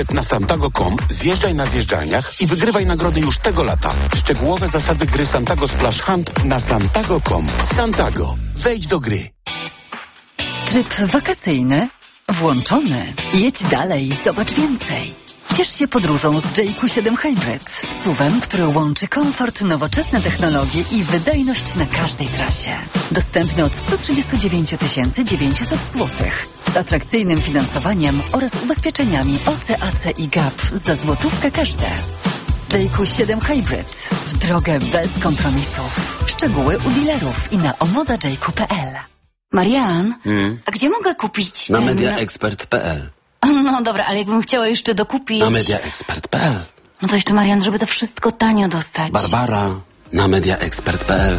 Na Santago.com zjeżdżaj na zjeżdżalniach i wygrywaj nagrody już tego lata. Szczegółowe zasady gry Santago Splash Hunt na Santago.com. Santago. Wejdź do gry. Tryb wakacyjny włączony. Jedź dalej, zobacz więcej. Ciesz się podróżą z JQ7 Hybrid. SUV-em, który łączy komfort, nowoczesne technologie i wydajność na każdej trasie. Dostępny od 139 900 zł. Z atrakcyjnym finansowaniem oraz ubezpieczeniami OC, AC i GAP za złotówkę każde. JQ7 Hybrid. W drogę bez kompromisów. Szczegóły u dealerów i na omoda.jq.pl. Marian, a gdzie mogę kupić Na mediaexpert.pl. No dobra, ale jakbym chciała jeszcze dokupić... Na mediaexpert.pl. No to jeszcze, Marian, żeby to wszystko tanio dostać. Barbara, na mediaexpert.pl.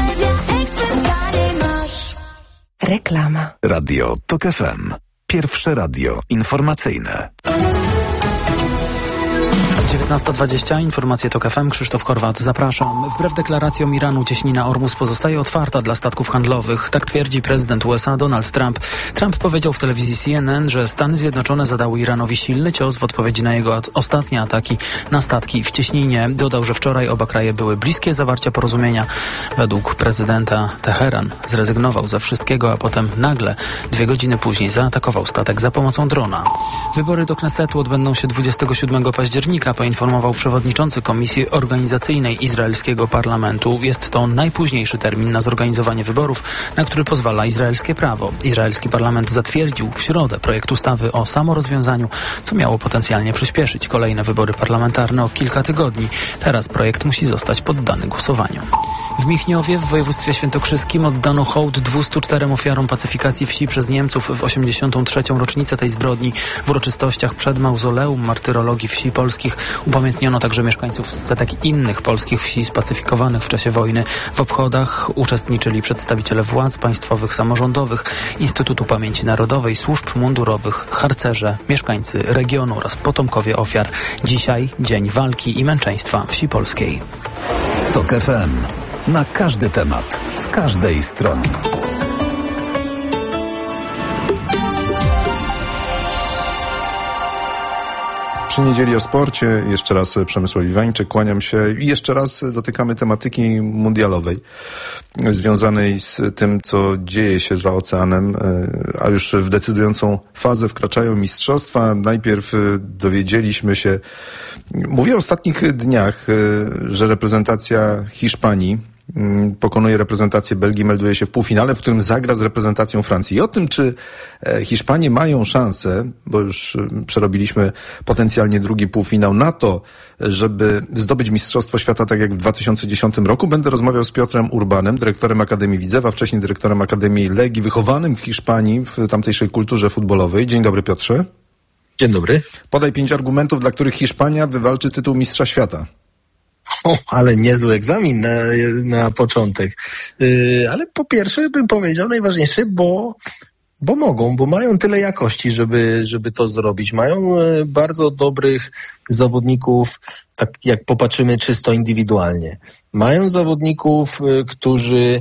Reklama. Radio TOK FM. Pierwsze radio informacyjne. 19:20, informacje TOK FM, Krzysztof Horwat, zapraszam. Wbrew deklaracjom Iranu cieśnina Ormus pozostaje otwarta dla statków handlowych. Tak twierdzi prezydent USA Donald Trump. Trump powiedział w telewizji CNN, że Stany Zjednoczone zadały Iranowi silny cios w odpowiedzi na jego ostatnie ataki na statki w cieśninie. Dodał, że wczoraj oba kraje były bliskie zawarcia porozumienia. Według prezydenta Teheran zrezygnował ze wszystkiego, a potem nagle 2 godziny później zaatakował statek za pomocą drona. Wybory do Knesetu odbędą się 27 października, poinformował przewodniczący Komisji Organizacyjnej Izraelskiego Parlamentu. Jest to najpóźniejszy termin na zorganizowanie wyborów, na który pozwala izraelskie prawo. Izraelski parlament zatwierdził w środę projekt ustawy o samorozwiązaniu, co miało potencjalnie przyspieszyć kolejne wybory parlamentarne o kilka tygodni. Teraz projekt musi zostać poddany głosowaniu. W Michniowie w województwie świętokrzyskim oddano hołd 204 ofiarom pacyfikacji wsi przez Niemców w 83. rocznicę tej zbrodni. W uroczystościach przed mauzoleum martyrologii wsi polskich upamiętniono także mieszkańców z setek innych polskich wsi spacyfikowanych w czasie wojny. W obchodach uczestniczyli przedstawiciele władz państwowych, samorządowych, Instytutu Pamięci Narodowej, służb mundurowych, harcerze, mieszkańcy regionu oraz potomkowie ofiar. Dzisiaj Dzień Walki i Męczeństwa Wsi Polskiej. TOK FM. Na każdy temat, z każdej strony. Przy niedzieli o sporcie, jeszcze raz Przemysław Iwańczyk, kłaniam się i jeszcze raz dotykamy tematyki mundialowej związanej z tym, co dzieje się za oceanem, a już w decydującą fazę wkraczają mistrzostwa. Najpierw dowiedzieliśmy się, mówię o ostatnich dniach, że reprezentacja Hiszpanii pokonuje reprezentację Belgii, melduje się w półfinale, w którym zagra z reprezentacją Francji. I o tym, czy Hiszpanie mają szansę, bo już przerobiliśmy potencjalnie drugi półfinał, na to, żeby zdobyć Mistrzostwo Świata tak jak w 2010 roku, będę rozmawiał z Piotrem Urbanem, dyrektorem Akademii Widzewa, wcześniej dyrektorem Akademii Legii, wychowanym w Hiszpanii, w tamtejszej kulturze futbolowej. Dzień dobry, Piotrze. Dzień dobry. Podaj 5 argumentów, dla których Hiszpania wywalczy tytuł Mistrza Świata. O, ale niezły egzamin na początek. Ale po pierwsze bym powiedział najważniejsze, bo mogą, bo mają tyle jakości, żeby to zrobić. Mają bardzo dobrych zawodników, tak jak popatrzymy czysto indywidualnie. Mają zawodników, którzy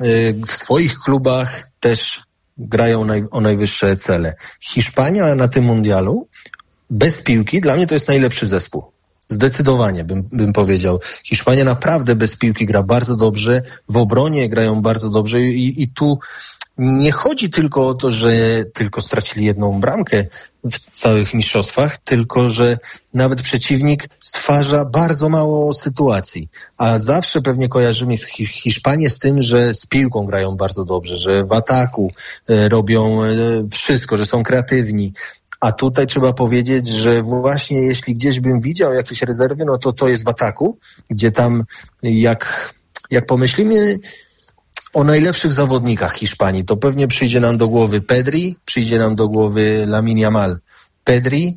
w swoich klubach też grają o najwyższe cele. Hiszpania na tym mundialu bez piłki dla mnie to jest najlepszy zespół. Zdecydowanie bym powiedział. Hiszpania naprawdę bez piłki gra bardzo dobrze, w obronie grają bardzo dobrze i tu nie chodzi tylko o to, że tylko stracili jedną bramkę w całych mistrzostwach, tylko że nawet przeciwnik stwarza bardzo mało sytuacji. A zawsze pewnie kojarzymy Hiszpanię z tym, że z piłką grają bardzo dobrze, że w ataku robią wszystko, że są kreatywni. A tutaj trzeba powiedzieć, że właśnie jeśli gdzieś bym widział jakieś rezerwy, no to jest w ataku, gdzie tam jak pomyślimy o najlepszych zawodnikach Hiszpanii, to pewnie przyjdzie nam do głowy Pedri, przyjdzie nam do głowy Lamine Yamal. Pedri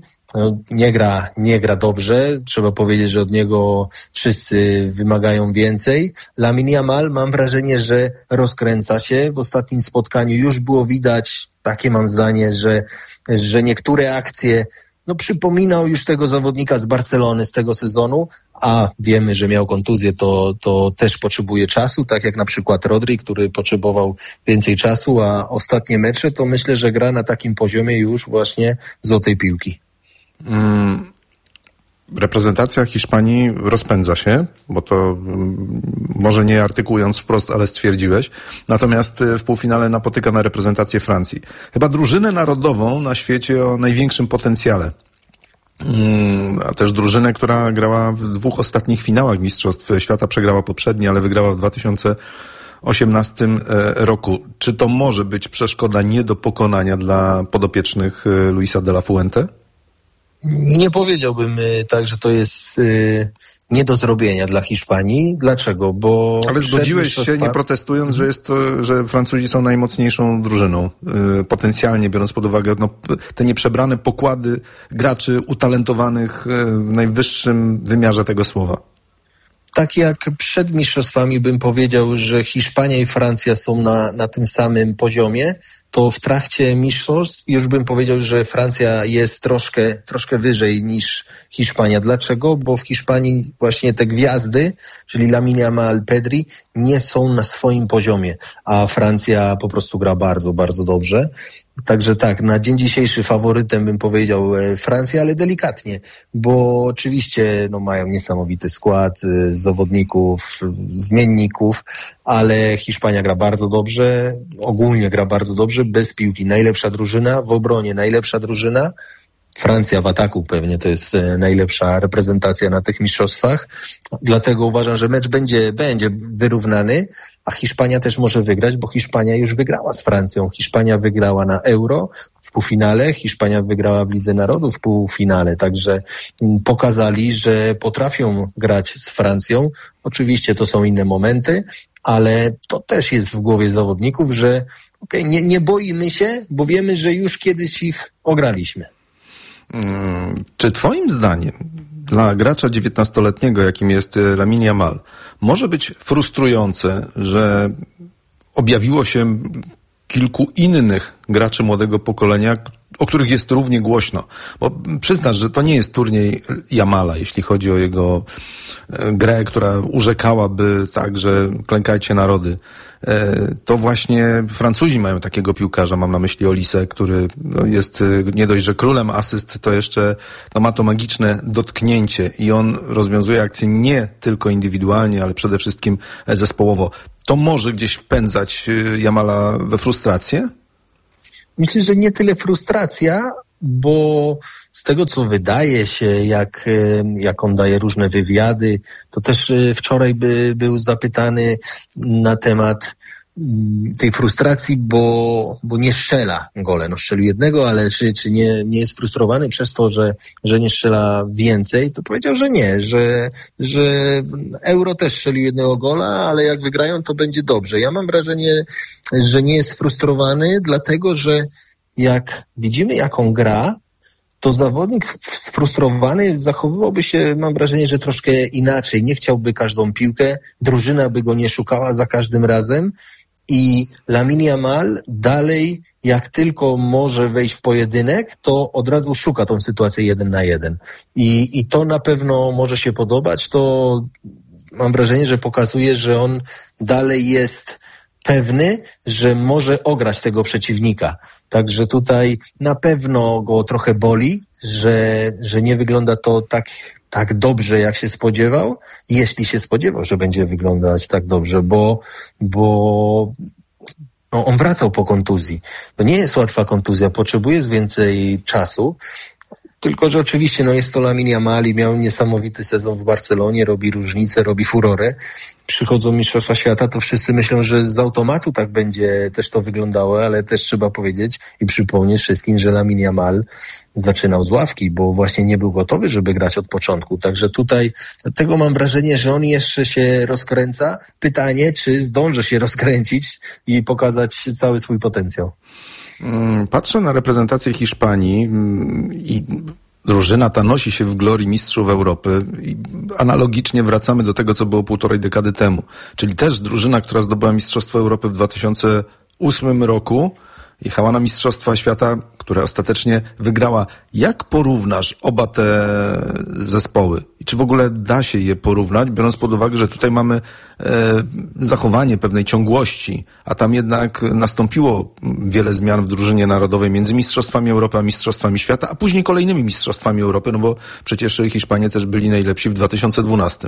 nie gra dobrze, trzeba powiedzieć, że od niego wszyscy wymagają więcej. Lamine Yamal, mam wrażenie, że rozkręca się. W ostatnim spotkaniu już było widać, takie mam zdanie, że niektóre akcje przypominał już tego zawodnika z Barcelony z tego sezonu, a wiemy, że miał kontuzję, to też potrzebuje czasu, tak jak na przykład Rodri, który potrzebował więcej czasu, a ostatnie mecze to myślę, że gra na takim poziomie już właśnie złotej piłki. Reprezentacja Hiszpanii rozpędza się, bo to może nie artykułując wprost, ale stwierdziłeś. Natomiast w półfinale napotyka na reprezentację Francji. Chyba drużynę narodową na świecie o największym potencjale. A też drużynę, która grała w 2 ostatnich finałach Mistrzostw Świata, przegrała poprzednie, ale wygrała w 2018 roku. Czy to może być przeszkoda nie do pokonania dla podopiecznych Luisa de la Fuente? Nie powiedziałbym tak, że to jest nie do zrobienia dla Hiszpanii. Dlaczego? Bo ale zgodziłeś się, nie protestując, że Francuzi są najmocniejszą drużyną, potencjalnie biorąc pod uwagę te nieprzebrane pokłady graczy utalentowanych w najwyższym wymiarze tego słowa. Tak jak przed mistrzostwami bym powiedział, że Hiszpania i Francja są na tym samym poziomie, to w trakcie mistrzostw już bym powiedział, że Francja jest troszkę wyżej niż Hiszpania. Dlaczego? Bo w Hiszpanii właśnie te gwiazdy, czyli Lamine Yamal, Pedri, nie są na swoim poziomie, a Francja po prostu gra bardzo, bardzo dobrze. Także tak, na dzień dzisiejszy faworytem bym powiedział Francję, ale delikatnie, bo oczywiście mają niesamowity skład zawodników, zmienników, ale Hiszpania gra bardzo dobrze, ogólnie gra bardzo dobrze, bez piłki najlepsza drużyna, w obronie najlepsza drużyna, Francja w ataku pewnie to jest najlepsza reprezentacja na tych mistrzostwach, dlatego uważam, że mecz będzie wyrównany, a Hiszpania też może wygrać, bo Hiszpania już wygrała z Francją. Hiszpania wygrała na Euro w półfinale, Hiszpania wygrała w Lidze Narodów w półfinale, także pokazali, że potrafią grać z Francją. Oczywiście to są inne momenty, ale to też jest w głowie zawodników, że nie boimy się, bo wiemy, że już kiedyś ich ograliśmy. Czy twoim zdaniem dla gracza 19-letniego, jakim jest Lamine Yamal, może być frustrujące, że objawiło się kilku innych graczy młodego pokolenia, o których jest równie głośno? Bo przyznasz, że to nie jest turniej Yamala, jeśli chodzi o jego grę, która urzekałaby tak, że klękajcie narody. To właśnie Francuzi mają takiego piłkarza, mam na myśli Olisę, który jest nie dość, że królem asyst, to jeszcze ma to magiczne dotknięcie i on rozwiązuje akcje nie tylko indywidualnie, ale przede wszystkim zespołowo. To może gdzieś wpędzać Yamala we frustrację? Myślę, że nie tyle frustracja, bo z tego, co wydaje się, jak on daje różne wywiady, to też wczoraj był zapytany na temat tej frustracji, bo nie strzela gole. Strzelił jednego, ale czy nie jest frustrowany przez to, że nie strzela więcej, to powiedział, że nie, że Euro też strzelił jednego gola, ale jak wygrają, to będzie dobrze. Ja mam wrażenie, że nie jest frustrowany, dlatego, że jak widzimy, jak on gra, to zawodnik sfrustrowany zachowywałby się, mam wrażenie, że troszkę inaczej. Nie chciałby każdą piłkę, drużyna by go nie szukała za każdym razem i Lamine Yamal dalej, jak tylko może wejść w pojedynek, to od razu szuka tą sytuację 1 na 1. I to na pewno może się podobać. To mam wrażenie, że pokazuje, że on dalej jest pewny, że może ograć tego przeciwnika. Także tutaj na pewno go trochę boli, że nie wygląda to tak dobrze, jak się spodziewał, jeśli się spodziewał, że będzie wyglądać tak dobrze, bo on wracał po kontuzji. To nie jest łatwa kontuzja, potrzebuje więcej czasu. Tylko że oczywiście jest to Lamine Yamal i miał niesamowity sezon w Barcelonie, robi różnicę, robi furorę. Przychodzą Mistrzostwa Świata, to wszyscy myślą, że z automatu tak będzie też to wyglądało, ale też trzeba powiedzieć i przypomnieć wszystkim, że Lamine Yamal zaczynał z ławki, bo właśnie nie był gotowy, żeby grać od początku. Także tutaj dlatego mam wrażenie, że on jeszcze się rozkręca. Pytanie, czy zdąży się rozkręcić i pokazać cały swój potencjał. Patrzę na reprezentację Hiszpanii i drużyna ta nosi się w glorii mistrzów Europy i analogicznie wracamy do tego, co było 1,5 dekady temu. Czyli też drużyna, która zdobyła Mistrzostwo Europy w 2008 roku, Jechała na Mistrzostwa Świata, które ostatecznie wygrała. Jak porównasz oba te zespoły? I czy w ogóle da się je porównać, biorąc pod uwagę, że tutaj mamy zachowanie pewnej ciągłości, a tam jednak nastąpiło wiele zmian w drużynie narodowej między Mistrzostwami Europy a Mistrzostwami Świata, a później kolejnymi Mistrzostwami Europy, no bo przecież Hiszpanie też byli najlepsi w 2012.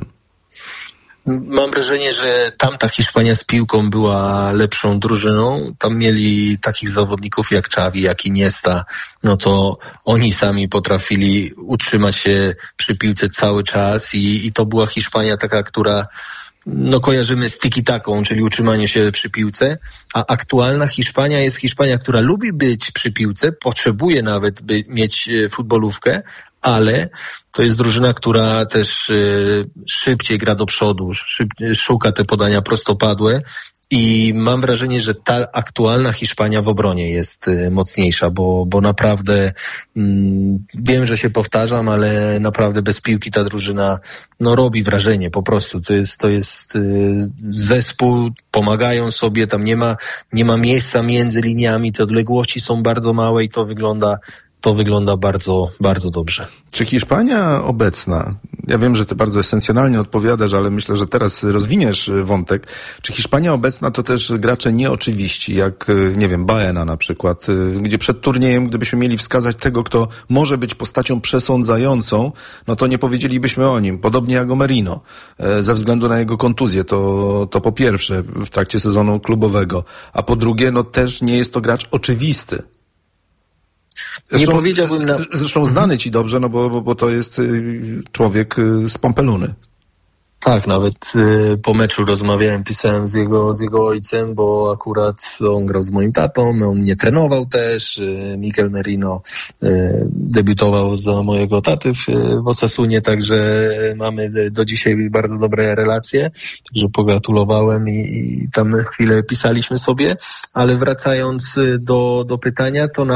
Mam wrażenie, że tamta Hiszpania z piłką była lepszą drużyną. Tam mieli takich zawodników jak Xavi, jak Iniesta. No to oni sami potrafili utrzymać się przy piłce cały czas i to była Hiszpania taka, która no kojarzymy z tiki-taką, czyli utrzymanie się przy piłce, a aktualna Hiszpania jest Hiszpania, która lubi być przy piłce, potrzebuje nawet mieć futbolówkę, ale to jest drużyna, która też szybciej gra do przodu, szuka te podania prostopadłe i mam wrażenie, że ta aktualna Hiszpania w obronie jest mocniejsza, bo naprawdę wiem, że się powtarzam, ale naprawdę bez piłki ta drużyna no robi wrażenie po prostu. To jest zespół, pomagają sobie, tam nie ma miejsca między liniami, te odległości są bardzo małe i to wygląda bardzo, bardzo dobrze. Czy Hiszpania obecna, ja wiem, że ty bardzo esencjonalnie odpowiadasz, ale myślę, że teraz rozwiniesz wątek. Czy Hiszpania obecna to też gracze nieoczywiści, jak, nie wiem, Baena na przykład, gdzie przed turniejem, gdybyśmy mieli wskazać tego, kto może być postacią przesądzającą, no to nie powiedzielibyśmy o nim. Podobnie jak o Merino, ze względu na jego kontuzję, to po pierwsze w trakcie sezonu klubowego, a po drugie, no też nie jest to gracz oczywisty. Zresztą, nie powiedziałbym zresztą znany ci dobrze, no bo to jest człowiek z Pampeluny. Tak, nawet po meczu rozmawiałem, pisałem z jego ojcem, bo akurat on grał z moim tatą, on mnie trenował też, Mikel Merino debiutował za mojego taty w Osasunie, także mamy do dzisiaj bardzo dobre relacje, także pogratulowałem i tam chwilę pisaliśmy sobie, ale wracając do pytania, to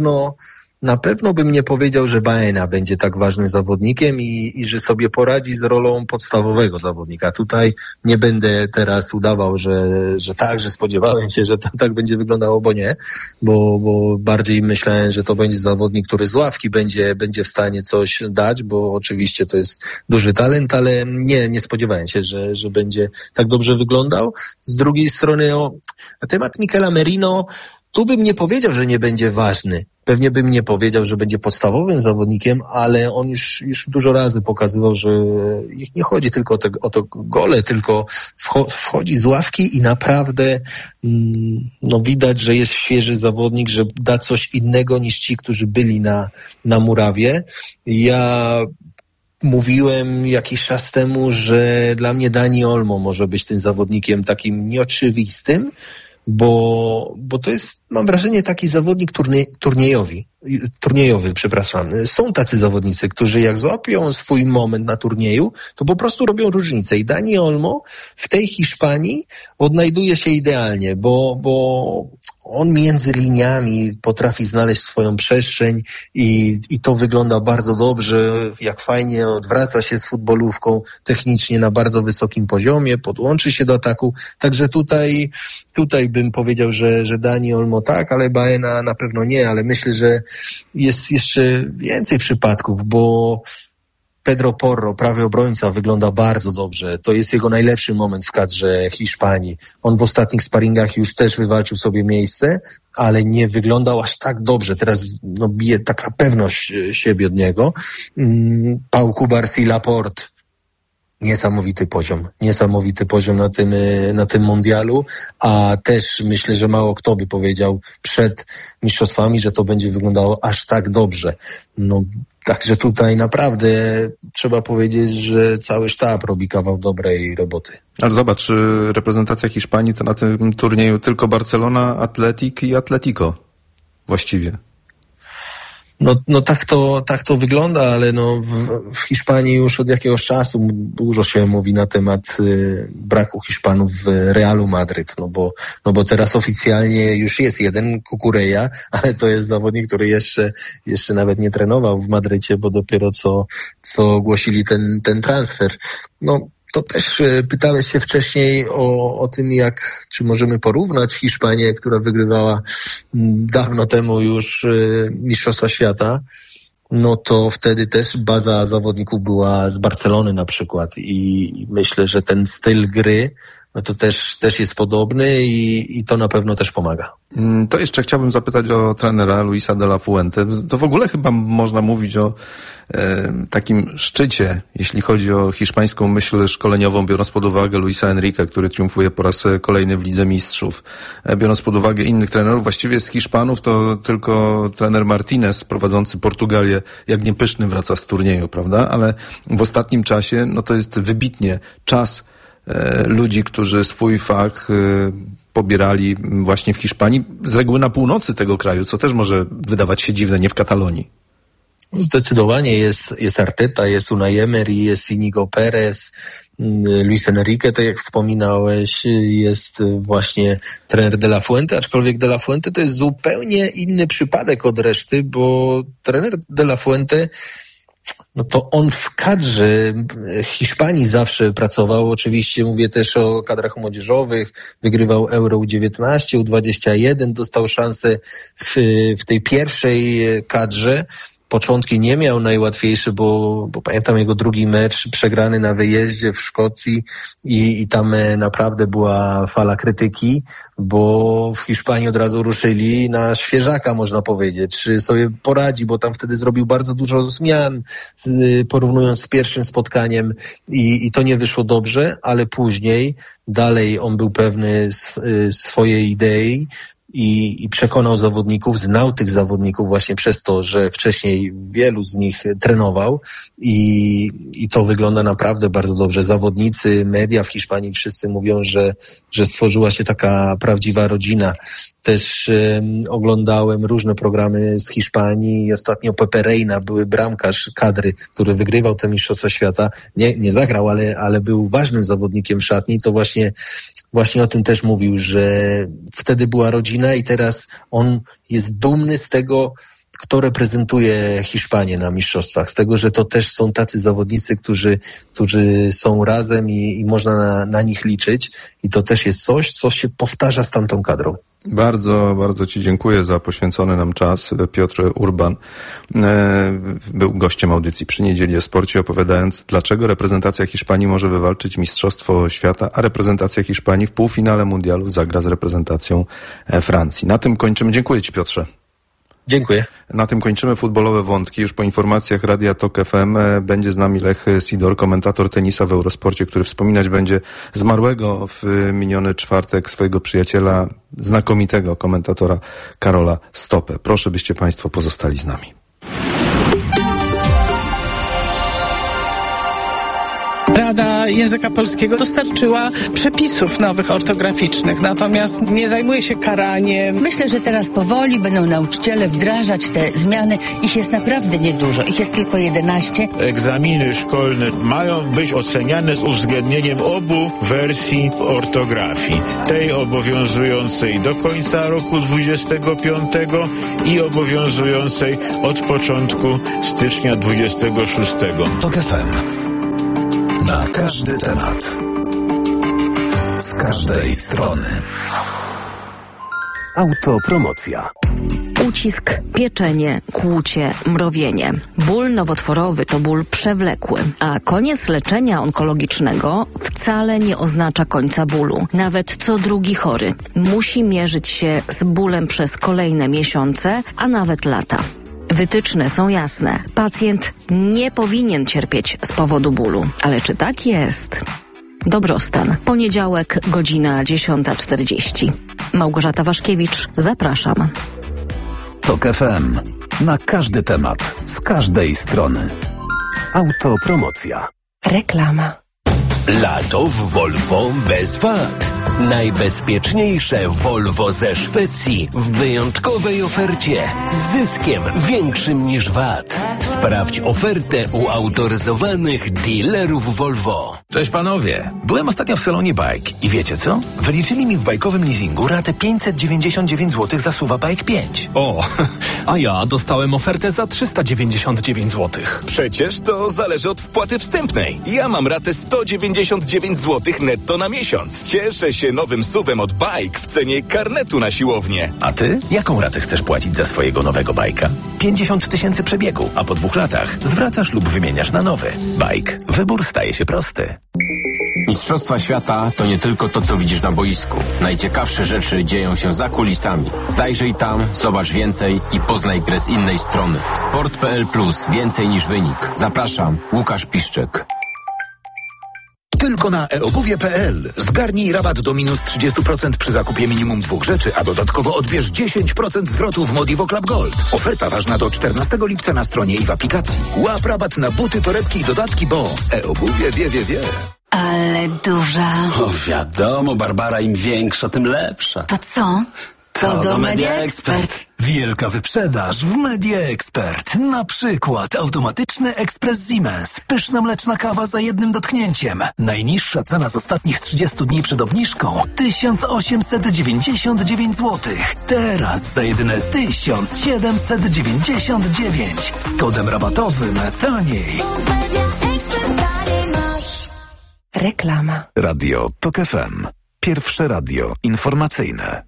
na pewno bym nie powiedział, że Baena będzie tak ważnym zawodnikiem i że sobie poradzi z rolą podstawowego zawodnika. Tutaj nie będę teraz udawał, że tak, że spodziewałem się, że to tak będzie wyglądało, bo nie, bo bardziej myślałem, że to będzie zawodnik, który z ławki będzie w stanie coś dać, bo oczywiście to jest duży talent, ale nie spodziewałem się, że będzie tak dobrze wyglądał. Z drugiej strony na temat Mikela Merino, tu bym nie powiedział, że nie będzie ważny. Pewnie bym nie powiedział, że będzie podstawowym zawodnikiem, ale on już dużo razy pokazywał, że nie chodzi tylko o to gole, tylko wchodzi z ławki i naprawdę no widać, że jest świeży zawodnik, że da coś innego niż ci, którzy byli na murawie. Ja mówiłem jakiś czas temu, że dla mnie Dani Olmo może być tym zawodnikiem takim nieoczywistym, bo to jest, mam wrażenie, taki zawodnik turniejowy, przepraszam. Są tacy zawodnicy, którzy jak złapią swój moment na turnieju, to po prostu robią różnicę. I Dani Olmo w tej Hiszpanii odnajduje się idealnie, bo on między liniami potrafi znaleźć swoją przestrzeń i to wygląda bardzo dobrze, jak fajnie odwraca się z futbolówką technicznie na bardzo wysokim poziomie, podłączy się do ataku. Także tutaj bym powiedział, że Dani Olmo tak, ale Baena na pewno nie, ale myślę, że jest jeszcze więcej przypadków, bo Pedro Porro, prawy obrońca, wygląda bardzo dobrze. To jest jego najlepszy moment w kadrze Hiszpanii. On w ostatnich sparingach już też wywalczył sobie miejsce, ale nie wyglądał aż tak dobrze. Teraz bije taka pewność siebie od niego. Pau Cubarsí i Laporte. Niesamowity poziom na tym mundialu, a też myślę, że mało kto by powiedział przed mistrzostwami, że to będzie wyglądało aż tak dobrze. Także tutaj naprawdę trzeba powiedzieć, że cały sztab robi kawał dobrej roboty. Ale zobacz, reprezentacja Hiszpanii to na tym turnieju tylko Barcelona, Atletik i Atletico właściwie. No tak to wygląda, ale w Hiszpanii już od jakiegoś czasu dużo się mówi na temat braku Hiszpanów w Realu Madryt, bo teraz oficjalnie już jest jeden Cucurella, ale to jest zawodnik, który jeszcze nawet nie trenował w Madrycie, bo dopiero co ogłosili ten transfer. to też pytałeś się wcześniej o tym, czy możemy porównać Hiszpanię, która wygrywała dawno temu już Mistrzostwa Świata. No to wtedy też baza zawodników była z Barcelony na przykład i myślę, że ten styl gry no to też jest podobny i to na pewno też pomaga. To jeszcze chciałbym zapytać o trenera Luisa de la Fuente. To w ogóle chyba można mówić o takim szczycie, jeśli chodzi o hiszpańską myśl szkoleniową, biorąc pod uwagę Luisa Enrique, który triumfuje po raz kolejny w Lidze Mistrzów. Biorąc pod uwagę innych trenerów, właściwie z Hiszpanów to tylko trener Martinez prowadzący Portugalię jak niepyszny wraca z turnieju, prawda? Ale w ostatnim czasie no to jest wybitnie czas ludzi, którzy swój fach pobierali właśnie w Hiszpanii, z reguły na północy tego kraju, co też może wydawać się dziwne, nie w Katalonii. Zdecydowanie jest Arteta, jest Unai Emery, jest Inigo Perez, Luis Enrique, tak jak wspominałeś, jest właśnie trener de la Fuente, aczkolwiek de la Fuente to jest zupełnie inny przypadek od reszty, bo trener de la Fuente no to on w kadrze Hiszpanii zawsze pracował. Oczywiście mówię też o kadrach młodzieżowych. Wygrywał Euro U19, U21. Dostał szansę w tej pierwszej kadrze. Początki nie miał najłatwiejsze, bo pamiętam jego drugi mecz przegrany na wyjeździe w Szkocji i tam naprawdę była fala krytyki, bo w Hiszpanii od razu ruszyli na świeżaka, można powiedzieć, czy sobie poradzi, bo tam wtedy zrobił bardzo dużo zmian, porównując z pierwszym spotkaniem i to nie wyszło dobrze, ale później dalej on był pewny swojej idei, i przekonał zawodników, znał tych zawodników właśnie przez to, że wcześniej wielu z nich trenował i to wygląda naprawdę bardzo dobrze. Zawodnicy, media w Hiszpanii wszyscy mówią, że stworzyła się taka prawdziwa rodzina. Też oglądałem różne programy z Hiszpanii i ostatnio Pepe Reina, były bramkarz kadry, który wygrywał te Mistrzostwa Świata. Nie zagrał, ale był ważnym zawodnikiem w szatni. To właśnie o tym też mówił, że wtedy była rodzina i teraz on jest dumny z tego, kto reprezentuje Hiszpanię na mistrzostwach. Z tego, że to też są tacy zawodnicy, którzy są razem i można na nich liczyć. I to też jest coś, co się powtarza z tamtą kadrą. Bardzo, bardzo Ci dziękuję za poświęcony nam czas. Piotr Urban był gościem audycji Przy Niedzieli o Sporcie, opowiadając, dlaczego reprezentacja Hiszpanii może wywalczyć Mistrzostwo Świata, a reprezentacja Hiszpanii w półfinale mundialu zagra z reprezentacją Francji. Na tym kończymy. Dziękuję Ci, Piotrze. Dziękuję. Na tym kończymy futbolowe wątki. Już po informacjach Radia Tok FM będzie z nami Lech Sidor, komentator tenisa w Eurosporcie, który wspominać będzie zmarłego w miniony czwartek swojego przyjaciela, znakomitego komentatora Karola Stopę. Proszę, byście Państwo pozostali z nami. Rada Języka Polskiego dostarczyła przepisów nowych ortograficznych, natomiast nie zajmuje się karaniem. Myślę, że teraz powoli będą nauczyciele wdrażać te zmiany. Ich jest naprawdę niedużo. Ich jest tylko 11. Egzaminy szkolne mają być oceniane z uwzględnieniem obu wersji ortografii. Tej obowiązującej do końca roku 25 i obowiązującej od początku stycznia 26. Tok FM. Na każdy temat. Z każdej strony. Autopromocja. Ucisk, pieczenie, kłucie, mrowienie. Ból nowotworowy to ból przewlekły, a koniec leczenia onkologicznego wcale nie oznacza końca bólu. Nawet co drugi chory musi mierzyć się z bólem przez kolejne miesiące, a nawet lata. Wytyczne są jasne. Pacjent nie powinien cierpieć z powodu bólu. Ale czy tak jest? Dobrostan. Poniedziałek, godzina 10:40. Małgorzata Waszkiewicz, zapraszam. Tok FM. Na każdy temat. Z każdej strony. Autopromocja. Reklama. Lato w Volvo bez wad. Najbezpieczniejsze Volvo ze Szwecji w wyjątkowej ofercie z zyskiem większym niż VAT. Sprawdź ofertę u autoryzowanych dealerów Volvo. Cześć panowie, byłem ostatnio w salonie Bike i wiecie co? Wyliczyli mi w bajkowym leasingu ratę 599 zł za SUV Bike 5. O, a ja dostałem ofertę za 399 zł. Przecież to zależy od wpłaty wstępnej. Ja mam ratę 199 zł netto na miesiąc. Cieszę się nowym SUV-em od Bike w cenie karnetu na siłownię. A ty? Jaką ratę chcesz płacić za swojego nowego bajka? 50 000 przebiegu, a po 2 latach zwracasz lub wymieniasz na nowy. Bike. Wybór staje się prosty. Mistrzostwa świata to nie tylko to, co widzisz na boisku. Najciekawsze rzeczy dzieją się za kulisami. Zajrzyj tam, zobacz więcej i poznaj grę z innej strony. Sport.pl Plus. Więcej niż wynik. Zapraszam, Łukasz Piszczek. Tylko na eobuwie.pl. Zgarnij rabat do minus 30% przy zakupie minimum 2 rzeczy, a dodatkowo odbierz 10% zwrotu w Modivo Club Gold. Oferta ważna do 14 lipca na stronie i w aplikacji. Łap rabat na buty, torebki i dodatki, bo eobuwie wie. Ale duża. O, wiadomo, Barbara, im większa, tym lepsza. To co? To do Media Expert. Wielka wyprzedaż w Media Expert. Na przykład automatyczny ekspres Siemens. Pyszna mleczna kawa za jednym dotknięciem. Najniższa cena z ostatnich 30 dni przed obniżką 1899 zł. Teraz za jedyne 1799. Z kodem rabatowym taniej. Reklama. Radio TOK FM. Pierwsze radio informacyjne.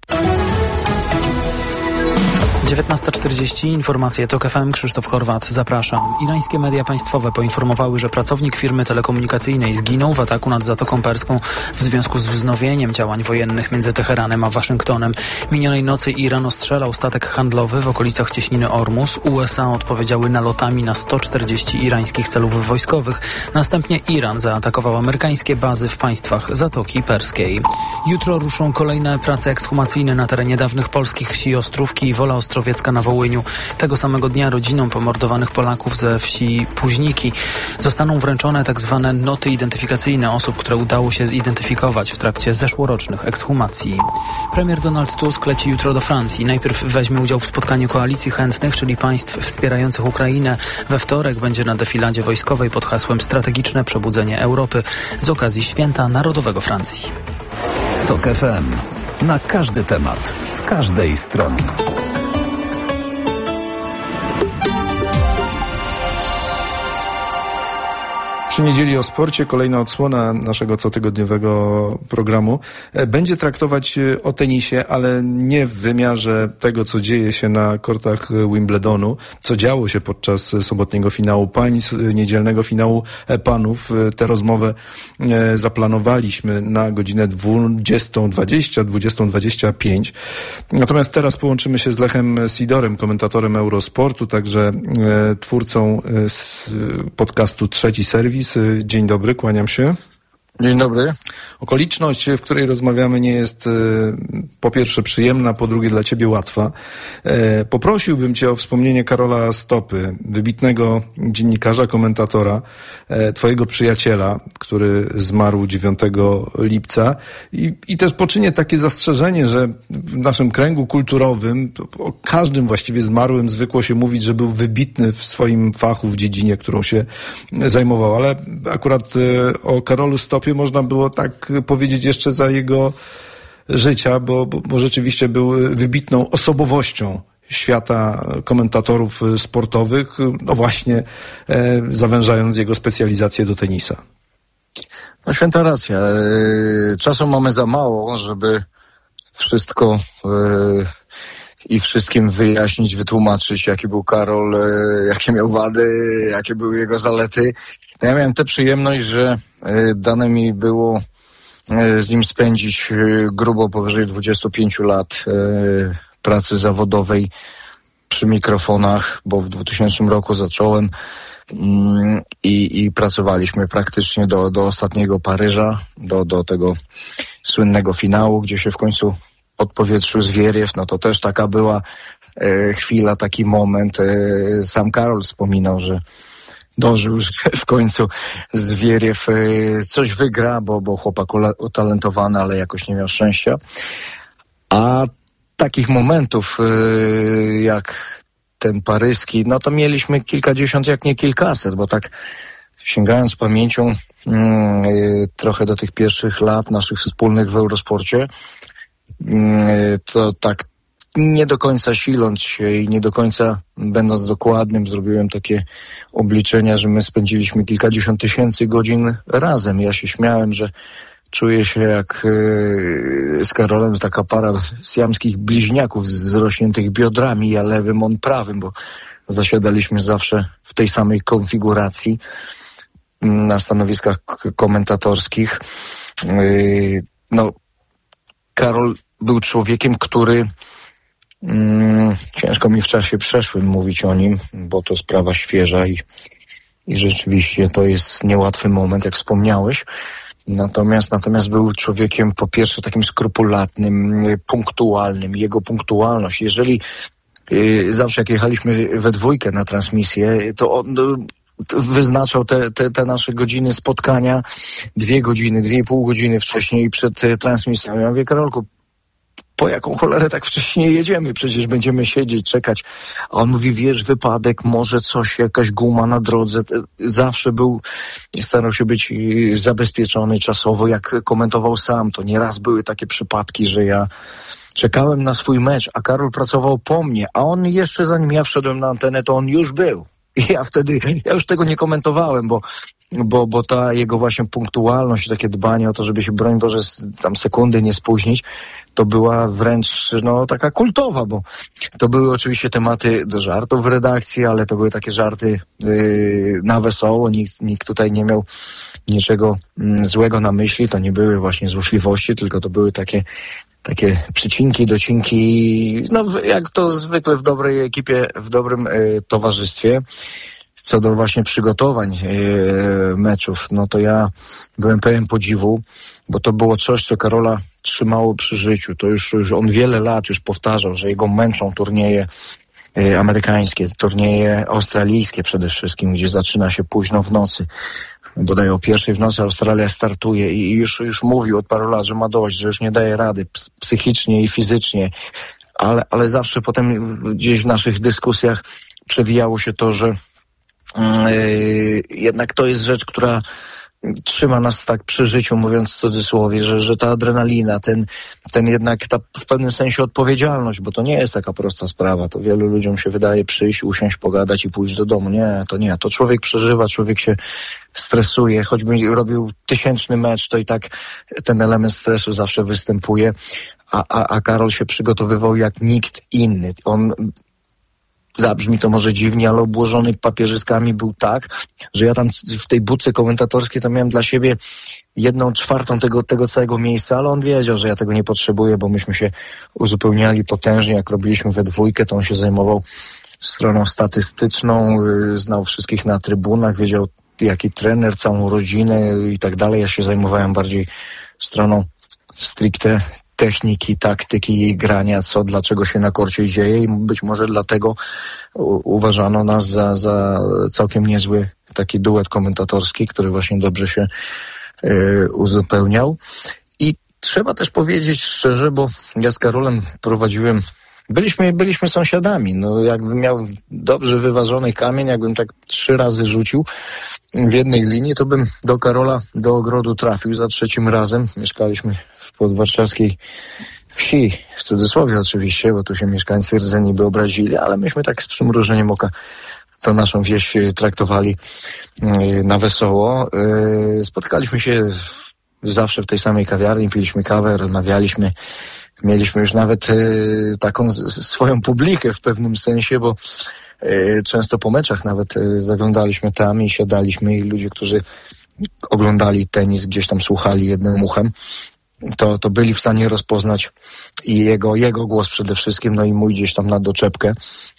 19:40, informacje TOK FM, Krzysztof Horwat, zapraszam. Irańskie media państwowe poinformowały, że pracownik firmy telekomunikacyjnej zginął w ataku nad Zatoką Perską w związku z wznowieniem działań wojennych między Teheranem a Waszyngtonem. Minionej nocy Iran ostrzelał statek handlowy w okolicach cieśniny Ormus. USA odpowiedziały nalotami na 140 irańskich celów wojskowych. Następnie Iran zaatakował amerykańskie bazy w państwach Zatoki Perskiej. Jutro ruszą kolejne prace ekshumacyjne na terenie dawnych polskich wsi Ostrówki i Wola Ostrowiecka na Wołyniu. Tego samego dnia rodzinom pomordowanych Polaków ze wsi Późniki zostaną wręczone tak zwane noty identyfikacyjne osób, które udało się zidentyfikować w trakcie zeszłorocznych ekshumacji. Premier Donald Tusk leci jutro do Francji. Najpierw weźmie udział w spotkaniu koalicji chętnych, czyli państw wspierających Ukrainę. We wtorek będzie na defiladzie wojskowej pod hasłem Strategiczne przebudzenie Europy z okazji Święta Narodowego Francji. TOK FM. Na każdy temat, z każdej strony. Przy niedzieli o sporcie kolejna odsłona naszego cotygodniowego programu będzie traktować o tenisie, ale nie w wymiarze tego, co dzieje się na kortach Wimbledonu, co działo się podczas sobotniego finału pań, niedzielnego finału panów. Tę rozmowę zaplanowaliśmy na godzinę 20:20, 20:25. Natomiast teraz połączymy się z Lechem Sidorem, komentatorem Eurosportu, także twórcą podcastu Trzeci Serwis. Dzień dobry, kłaniam się. Dzień dobry. Okoliczność, w której rozmawiamy, nie jest po pierwsze przyjemna, po drugie dla ciebie łatwa. Poprosiłbym cię o wspomnienie Karola Stopy, wybitnego dziennikarza, komentatora, twojego przyjaciela, który zmarł 9 lipca i też poczynię takie zastrzeżenie, że w naszym kręgu kulturowym o każdym właściwie zmarłym zwykło się mówić, że był wybitny w swoim fachu, w dziedzinie, którą się zajmował, ale akurat o Karolu Stopie można było tak powiedzieć jeszcze za jego życia, bo rzeczywiście był wybitną osobowością świata komentatorów sportowych, no właśnie zawężając jego specjalizację do tenisa. No święta racja. Czasu mamy za mało, żeby wszystko i wszystkim wyjaśnić, wytłumaczyć, jaki był Karol, jakie miał wady, jakie były jego zalety. No ja miałem tę przyjemność, że dane mi było z nim spędzić grubo powyżej 25 lat pracy zawodowej przy mikrofonach, bo w 2000 roku zacząłem i pracowaliśmy praktycznie do ostatniego Paryża, do tego słynnego finału, gdzie się w końcu odpowietrzył Zwieriew. No to też taka była chwila, taki moment. Sam Karol wspominał, że dążył, że w końcu Zwieriew coś wygra, bo chłopak utalentowany, ale jakoś nie miał szczęścia. A takich momentów jak ten paryski, no to mieliśmy kilkadziesiąt, jak nie kilkaset, bo tak sięgając pamięcią trochę do tych pierwszych lat naszych wspólnych w Eurosporcie, to tak nie do końca siląc się i nie do końca będąc dokładnym, zrobiłem takie obliczenia, że my spędziliśmy kilkadziesiąt tysięcy godzin razem. Ja się śmiałem, że czuję się jak z Karolem taka para siamskich bliźniaków z zrośniętych biodrami, ja lewym, on prawym, bo zasiadaliśmy zawsze w tej samej konfiguracji na stanowiskach komentatorskich. No, Karol był człowiekiem, który ciężko mi w czasie przeszłym mówić o nim, bo to sprawa świeża i rzeczywiście to jest niełatwy moment, jak wspomniałeś. Natomiast był człowiekiem po pierwsze takim skrupulatnym, punktualnym. Jego punktualność, jeżeli zawsze jak jechaliśmy we dwójkę na transmisję, to on wyznaczał te nasze godziny spotkania 2 godziny, 2,5 godziny wcześniej przed transmisją. Ja mówię, Karolku, po jaką cholerę tak wcześnie jedziemy? Przecież będziemy siedzieć, czekać. A on mówi, wiesz, wypadek, może coś, jakaś guma na drodze. Zawsze starał się być zabezpieczony czasowo, jak komentował sam. To nieraz były takie przypadki, że ja czekałem na swój mecz, a Karol pracował po mnie, a on jeszcze zanim ja wszedłem na antenę, to on już był. I ja już tego nie komentowałem, bo ta jego właśnie punktualność, takie dbanie o to, żeby się, broń Boże, tam sekundy nie spóźnić, to była wręcz taka kultowa, bo to były oczywiście tematy do żartów w redakcji, ale to były takie żarty na wesoło, nikt tutaj nie miał niczego złego na myśli, to nie były właśnie złośliwości, tylko to były takie przycinki, docinki, jak to zwykle w dobrej ekipie, w dobrym towarzystwie. Co do właśnie przygotowań meczów, no to ja byłem pełen podziwu, bo to było coś, co Karola trzymało przy życiu. To już on wiele lat już powtarzał, że jego męczą turnieje amerykańskie, turnieje australijskie przede wszystkim, gdzie zaczyna się późno w nocy. Bodaj o 1:00 w nocy Australia startuje i już mówił od paru lat, że ma dość, że już nie daje rady psychicznie i fizycznie, ale zawsze potem gdzieś w naszych dyskusjach przewijało się to, że jednak to jest rzecz, która trzyma nas tak przy życiu, mówiąc w cudzysłowie, że ta adrenalina, ten jednak ta w pewnym sensie odpowiedzialność, bo to nie jest taka prosta sprawa, to wielu ludziom się wydaje przyjść, usiąść, pogadać i pójść do domu. Nie, to człowiek przeżywa, człowiek się stresuje, choćby robił 1000 mecz, to i tak ten element stresu zawsze występuje, a Karol się przygotowywał jak nikt inny. On, zabrzmi to może dziwnie, ale obłożony papierzyskami był tak, że ja tam w tej budce komentatorskiej to miałem dla siebie 1/4 tego całego miejsca, ale on wiedział, że ja tego nie potrzebuję, bo myśmy się uzupełniali potężnie. Jak robiliśmy we dwójkę, to on się zajmował stroną statystyczną, znał wszystkich na trybunach, wiedział jaki trener, całą rodzinę i tak dalej. Ja się zajmowałem bardziej stroną stricte techniki, taktyki i grania, dlaczego się na korcie dzieje i być może dlatego uważano nas za całkiem niezły taki duet komentatorski, który właśnie dobrze się uzupełniał. I trzeba też powiedzieć szczerze, bo ja z Karolem prowadziłem, byliśmy sąsiadami, jakbym miał dobrze wyważony kamień, jakbym tak 3 razy rzucił w jednej linii, to bym do Karola do ogrodu trafił za 3 razem. Mieszkaliśmy w podwarszawskiej wsi, w cudzysłowie oczywiście, bo tu się mieszkańcy rdzeni by obrazili, ale myśmy tak z przymrużeniem oka tą naszą wieś traktowali na wesoło. Spotkaliśmy się zawsze w tej samej kawiarni, piliśmy kawę, rozmawialiśmy. Mieliśmy już nawet taką swoją publikę w pewnym sensie, bo często po meczach nawet zaglądaliśmy tam i siadaliśmy i ludzie, którzy oglądali tenis, gdzieś tam słuchali jednym uchem, to byli w stanie rozpoznać i jego głos przede wszystkim, i mój gdzieś tam na doczepkę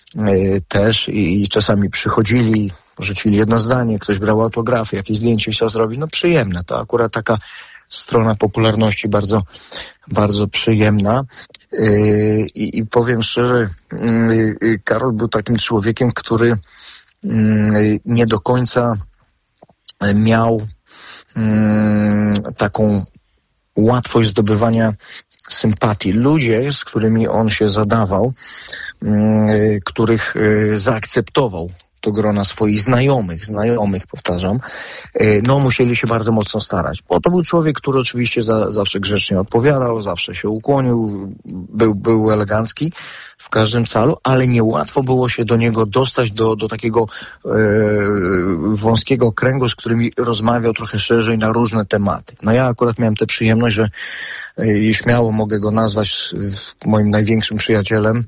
też i czasami przychodzili, rzucili jedno zdanie, ktoś brał autografy, jakieś zdjęcie chciał zrobić, przyjemne. To akurat taka strona popularności bardzo, bardzo przyjemna. I powiem szczerze, Karol był takim człowiekiem, który nie do końca miał taką łatwość zdobywania sympatii. Ludzie, z którymi on się zadawał, których zaakceptował do grona swoich znajomych, powtarzam, no musieli się bardzo mocno starać. Bo to był człowiek, który oczywiście zawsze grzecznie odpowiadał, zawsze się ukłonił, był elegancki w każdym calu, ale niełatwo było się do niego dostać, do takiego wąskiego kręgu, z którymi rozmawiał trochę szerzej na różne tematy. No ja akurat miałem tę przyjemność, że śmiało mogę go nazwać moim największym przyjacielem,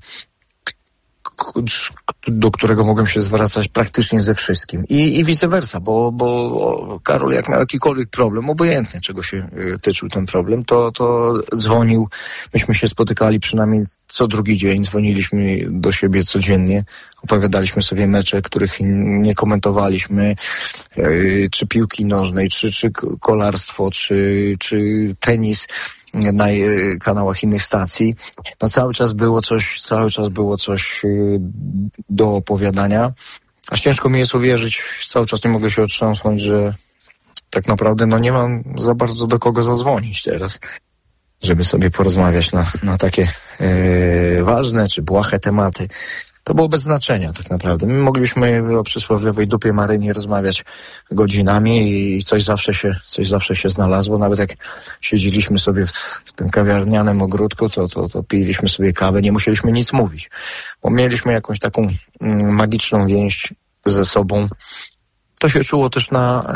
do którego mogłem się zwracać praktycznie ze wszystkim. I vice versa, bo Karol, jak miał jakikolwiek problem, obojętnie czego się tyczył ten problem, to dzwonił, myśmy się spotykali przynajmniej co drugi dzień, dzwoniliśmy do siebie codziennie, opowiadaliśmy sobie mecze, których nie komentowaliśmy, czy piłki nożnej, czy kolarstwo, czy tenis na kanałach innych stacji. No cały czas było coś do opowiadania. Aż ciężko mi jest uwierzyć, cały czas nie mogę się otrząsnąć, że tak naprawdę nie mam za bardzo do kogo zadzwonić teraz, żeby sobie porozmawiać na takie ważne czy błahe tematy. To było bez znaczenia tak naprawdę. My mogliśmy o przysłowiowej dupie Marynie rozmawiać godzinami i coś zawsze się znalazło. Nawet jak siedzieliśmy sobie w tym kawiarnianym ogródku, to piliśmy sobie kawę, nie musieliśmy nic mówić. Bo mieliśmy jakąś taką magiczną więź ze sobą. To się czuło też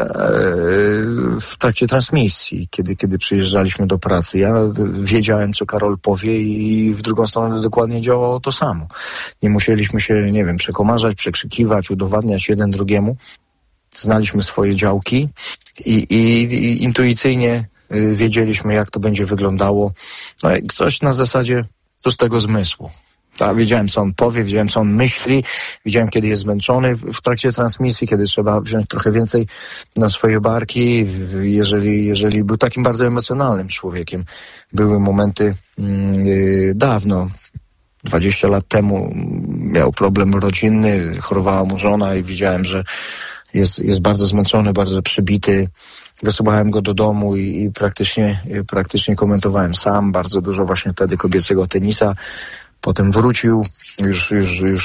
w trakcie transmisji, kiedy przyjeżdżaliśmy do pracy. Ja wiedziałem, co Karol powie i w drugą stronę dokładnie działało to samo. Nie musieliśmy się, przekomarzać, przekrzykiwać, udowadniać jeden drugiemu. Znaliśmy swoje działki i intuicyjnie wiedzieliśmy, jak to będzie wyglądało. No, coś na zasadzie prostego zmysłu. Tak, wiedziałem, co on powie, wiedziałem, co on myśli, wiedziałem, kiedy jest zmęczony w trakcie transmisji, kiedy trzeba wziąć trochę więcej na swoje barki, jeżeli był takim bardzo emocjonalnym człowiekiem. Były momenty dawno, 20 lat temu miał problem rodzinny, chorowała mu żona i widziałem, że jest bardzo zmęczony, bardzo przybity. Wysyłałem go do domu i praktycznie komentowałem sam bardzo dużo właśnie wtedy kobiecego tenisa. Potem wrócił już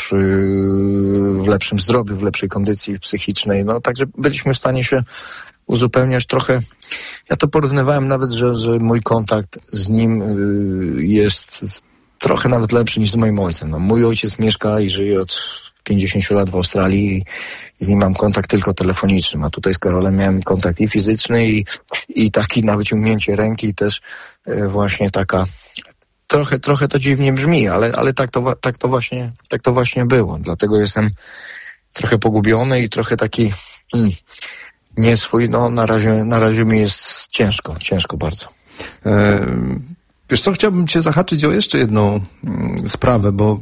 w lepszym zdrowiu, w lepszej kondycji psychicznej. No, także byliśmy w stanie się uzupełniać trochę. Ja to porównywałem nawet, że mój kontakt z nim jest trochę nawet lepszy niż z moim ojcem. No, mój ojciec mieszka i żyje od 50 lat w Australii i z nim mam kontakt tylko telefoniczny, a tutaj z Karolem miałem kontakt i fizyczny i taki na wyciągnięcie ręki i też właśnie taka trochę to dziwnie brzmi, ale tak to właśnie było. Dlatego jestem trochę pogubiony i trochę taki nieswój. No na razie mi jest ciężko bardzo. Wiesz co, chciałbym cię zahaczyć o jeszcze jedną sprawę, bo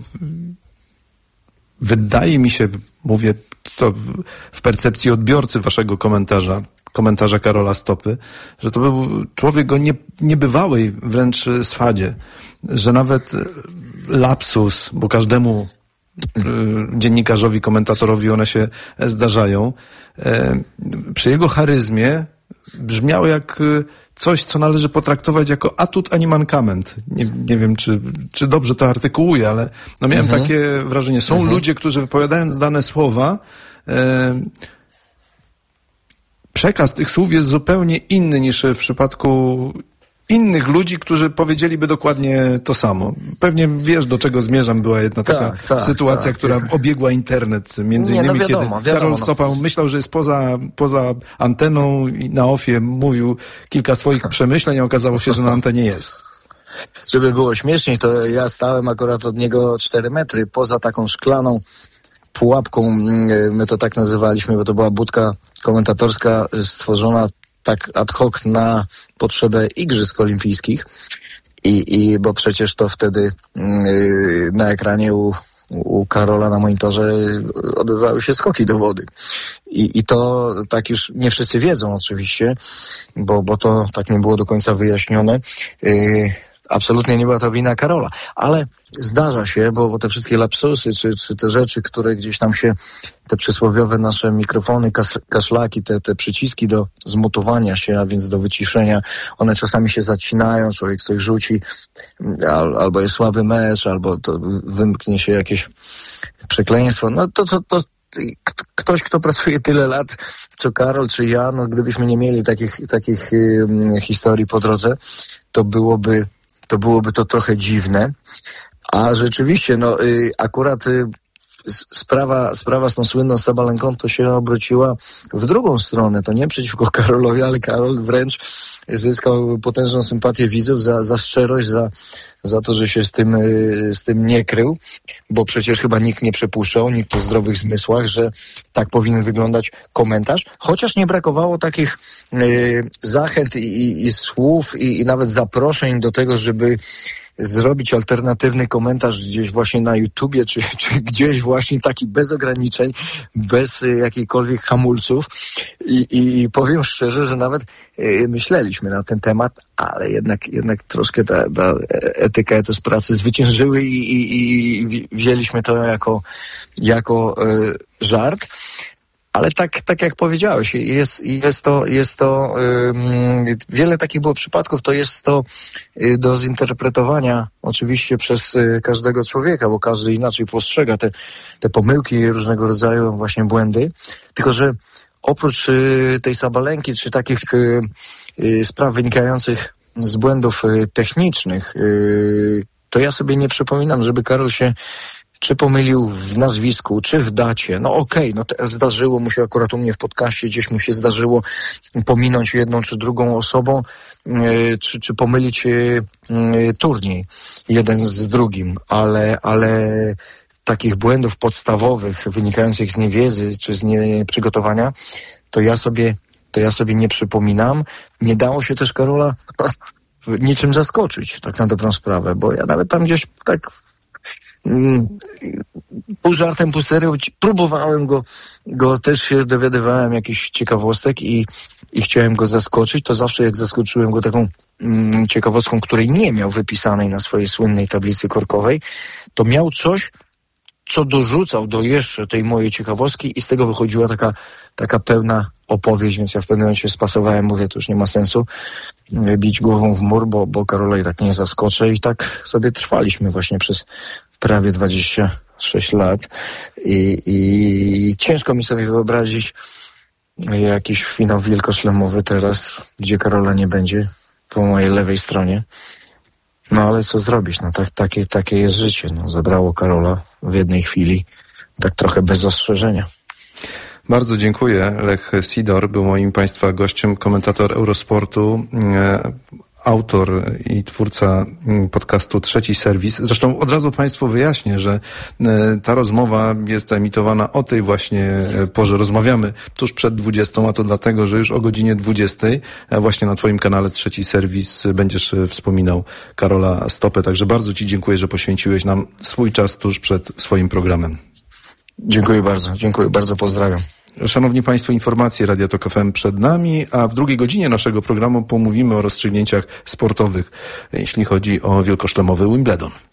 wydaje mi się, mówię to w percepcji odbiorcy waszego komentarza Karola Stopy, że to był człowiek o niebywałej wręcz swadzie, że nawet lapsus, bo każdemu dziennikarzowi, komentatorowi one się zdarzają, przy jego charyzmie brzmiało jak coś, co należy potraktować jako atut, a nie mankament. Nie wiem, czy dobrze to artykułuję, ale miałem takie wrażenie. Są ludzie, którzy wypowiadając dane słowa, przekaz tych słów jest zupełnie inny niż w przypadku innych ludzi, którzy powiedzieliby dokładnie to samo. Pewnie wiesz, do czego zmierzam. Była jedna taka sytuacja, która obiegła internet. Między innymi, kiedy Karol Stopa myślał, że jest poza anteną i na ofie mówił kilka swoich przemyśleń, a okazało się, że na antenie jest. Żeby było śmieszniej, to ja stałem akurat od niego 4 metry poza taką szklaną pułapką, my to tak nazywaliśmy, bo to była budka komentatorska stworzona tak ad hoc na potrzebę Igrzysk Olimpijskich i bo przecież to wtedy na ekranie u Karola na monitorze odbywały się skoki do wody. I to tak już nie wszyscy wiedzą oczywiście, bo to tak nie było do końca wyjaśnione. absolutnie nie była to wina Karola. Ale zdarza się, bo te wszystkie lapsusy, czy te rzeczy, które gdzieś tam się, te przysłowiowe nasze mikrofony, kaszlaki, te przyciski do zmutowania się, a więc do wyciszenia, one czasami się zacinają, człowiek coś rzuci, albo jest słaby mecz, albo to wymknie się jakieś przekleństwo. No to ktoś, kto pracuje tyle lat, co Karol, czy ja, no gdybyśmy nie mieli takich historii po drodze, to byłoby to trochę dziwne. A rzeczywiście, no akurat sprawa z tą słynną Sabalenką to się obróciła w drugą stronę. To nie przeciwko Karolowi, ale Karol wręcz zyskał potężną sympatię widzów za szczerość, za to, że się z tym nie krył, bo przecież chyba nikt nie przypuszczał, nikt o zdrowych zmysłach, że tak powinien wyglądać komentarz, chociaż nie brakowało takich zachęt i słów i nawet zaproszeń do tego, żeby zrobić alternatywny komentarz gdzieś właśnie na YouTubie, czy gdzieś właśnie taki bez ograniczeń, bez jakichkolwiek hamulców i powiem szczerze, że nawet myśleliśmy na ten temat, ale jednak troszkę ta etyka, etos pracy zwyciężyły i wzięliśmy to jako żart. Ale tak jak powiedziałeś, jest to wiele takich było przypadków, to jest to do zinterpretowania oczywiście przez każdego człowieka, bo każdy inaczej postrzega te pomyłki, różnego rodzaju właśnie błędy. Tylko że oprócz tej Sabalenki, czy takich spraw wynikających z błędów technicznych, to ja sobie nie przypominam, żeby Karol się czy pomylił w nazwisku, czy w dacie. No okej, zdarzyło mu się akurat u mnie w podcaście, gdzieś mu się zdarzyło pominąć jedną czy drugą osobą, czy pomylić turniej jeden z drugim, ale takich błędów podstawowych wynikających z niewiedzy czy z nieprzygotowania, to ja sobie nie przypominam. Nie dało się też Karola niczym zaskoczyć, tak na dobrą sprawę, bo ja nawet tam gdzieś tak pół żartem, pół serio próbowałem go też się dowiadywałem jakichś ciekawostek i chciałem go zaskoczyć. To zawsze jak zaskoczyłem go taką ciekawostką, której nie miał wypisanej na swojej słynnej tablicy korkowej, to miał coś, co dorzucał do jeszcze tej mojej ciekawostki i z tego wychodziła taka pełna opowieść, więc ja w pewnym momencie spasowałem, mówię, to już nie ma sensu bić głową w mur, bo Karola i tak nie zaskoczę i tak sobie trwaliśmy właśnie przez prawie 26 lat i ciężko mi sobie wyobrazić jakiś finał wielkoszlemowy teraz, gdzie Karola nie będzie po mojej lewej stronie. No ale co zrobić? No takie jest życie. No, zabrało Karola w jednej chwili, tak trochę bez ostrzeżenia. Bardzo dziękuję. Lech Sidor był moim Państwa gościem, komentator Eurosportu, autor i twórca podcastu Trzeci Serwis. Zresztą od razu Państwu wyjaśnię, że ta rozmowa jest emitowana o tej właśnie porze. Rozmawiamy tuż przed 20, a to dlatego, że już o godzinie 20 właśnie na Twoim kanale Trzeci Serwis będziesz wspominał Karola Stopę. Także bardzo Ci dziękuję, że poświęciłeś nam swój czas tuż przed swoim programem. Dziękuję bardzo, pozdrawiam. Szanowni Państwo, informacje Radia Tok FM przed nami, a w drugiej godzinie naszego programu pomówimy o rozstrzygnięciach sportowych, jeśli chodzi o wielkoszlemowy Wimbledon.